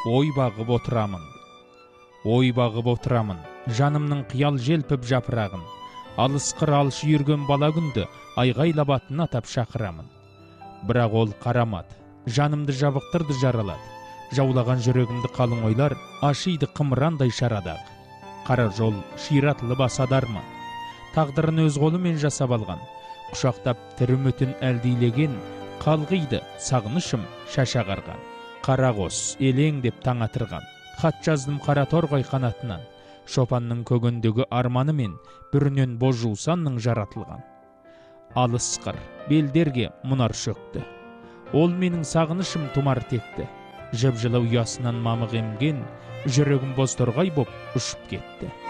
ой бағып отырамын, жанымның қиял желпіп жапырағын, алысқыр алыс үйірген бала күнді айғайлап атын атап шақырамын. Бірақ ол қарамады, жанымды жабықтырды жаралады, жаулаған жүрегімді қалың ойлар ашиды қымырандай шарадағы. Қара жол ширатылы басадарман, тағдырын өз қолымен жасап алған, құшақтап тірі үмітін әлдилеген, қалғиды сағынышым шашағарған. Қара қос елең деп таң атырған, хат жаздым қара торғай қанатынан, шопанның көгіндегі арманы мен бүрінен боз жусанның жаратылған. Алысқыр белдерге мұнар шөкті, ол менің сағынышым тұмар текті, жып жылы ұясынан мамық емген, жүрегім боз торғай боп ұшып кетті.